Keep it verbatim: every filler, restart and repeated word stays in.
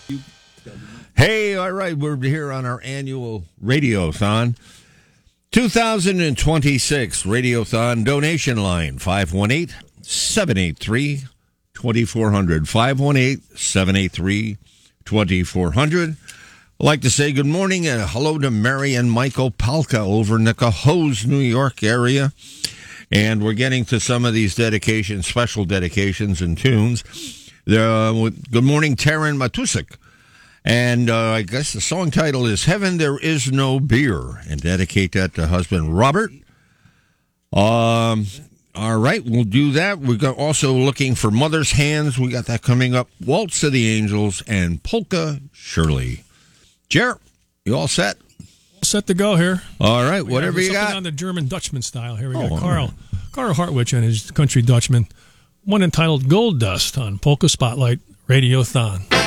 Hey, all right, we're here on our annual Radiothon. two thousand twenty-six Radiothon donation line, five one eight, seven eight three, two four zero zero, five one eight, seven eight three, two four zero zero. I'd like to say good morning and hello to Mary and Michael Palka over in the Cohoes, New York area. And we're getting to some of these dedications, special dedications and tunes. Uh, good morning, Taryn Matusik. And uh, I guess the song title is Heaven There Is No Beer, and dedicate that to husband Robert. Um, all right, we'll do that. We're also looking for Mother's Hands. We got that coming up. Waltz of the Angels and Polka Shirley. Jer, you all set? Set to go here. All right, we whatever you got. On the German Dutchman style. Here we oh, got Carl, right. Carl Hartwich and his Country Dutchman. One entitled Gold Dust on Polka Spotlight Radiothon.